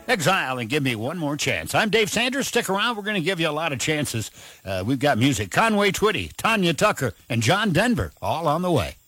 Exile and Give Me One More Chance. I'm Dave Sanders. Stick around. We're going to give you a lot of chances. We've got music. Conway Twitty, Tanya Tucker, and John Denver all on the way.